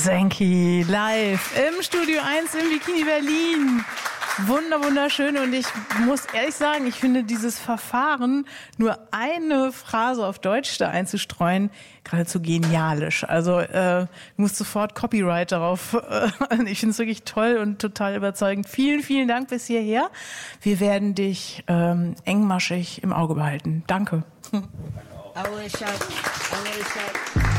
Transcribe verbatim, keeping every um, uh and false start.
Zenki live im Studio eins im Bikini Berlin. Wunder, wunderschön. Und ich muss ehrlich sagen, ich finde dieses Verfahren, nur eine Phrase auf Deutsch da einzustreuen, geradezu genialisch. Also äh, du musst sofort Copyright darauf. Äh, ich finde es wirklich toll und total überzeugend. Vielen, vielen Dank bis hierher. Wir werden dich ähm, engmaschig im Auge behalten. Danke. I wish I, I wish I